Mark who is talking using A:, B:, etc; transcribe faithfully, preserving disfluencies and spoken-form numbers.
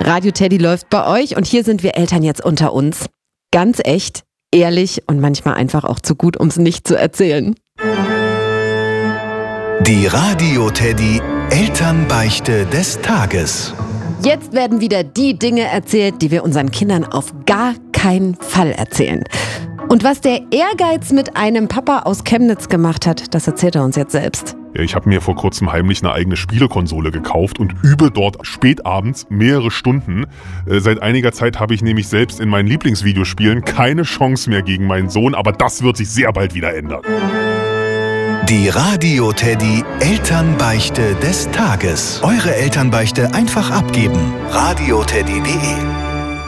A: Radio Teddy läuft bei euch und hier sind wir Eltern jetzt unter uns. Ganz echt, ehrlich und manchmal einfach auch zu gut, um es nicht zu erzählen.
B: Die Radio Teddy Elternbeichte des Tages.
A: Jetzt werden wieder die Dinge erzählt, die wir unseren Kindern auf gar keinen Fall erzählen. Und was der Ehrgeiz mit einem Papa aus Chemnitz gemacht hat, das erzählt er uns jetzt selbst.
C: Ich habe mir vor kurzem heimlich eine eigene Spielekonsole gekauft und übe dort spätabends mehrere Stunden. Äh, seit einiger Zeit habe ich nämlich selbst in meinen Lieblingsvideospielen keine Chance mehr gegen meinen Sohn, aber das wird sich sehr bald wieder ändern.
B: Die Radio Teddy Elternbeichte des Tages. Eure Elternbeichte einfach abgeben. radio teddy punkt de